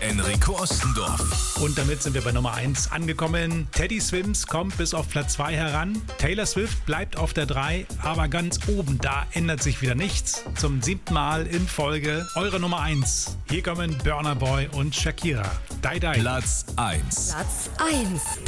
Enrico Ostendorf. Und damit sind wir bei Nummer 1 angekommen. Teddy Swims kommt bis auf Platz 2 heran. Taylor Swift bleibt auf der 3, aber ganz oben, da ändert sich wieder nichts. Zum 7. Mal in Folge eure Nummer 1. Hier kommen Burna Boy und Shakira. Die Die. Platz 1. Platz 1.